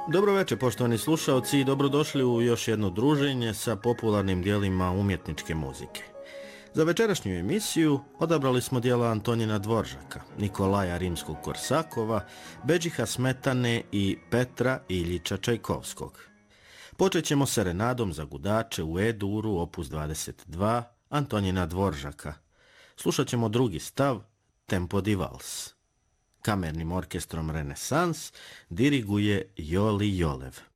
Dobro večer, poštovani slušaoci, i dobrodošli u još jedno druženje sa popularnim dijelima umjetničke muzike. Za večerašnju emisiju odabrali smo dijela Antonina Dvoržaka, Nikolaja Rimskog-Korsakova, Bedžiha Smetane i Petra Iljiča Čajkovskog. Počet ćemo serenadom za gudače u E-duru, opus 22, Antonina Dvoržaka. Slušat ćemo drugi stav, Tempo di vals. Kamernim orkestrom Renesans diriguje Joli Jolev.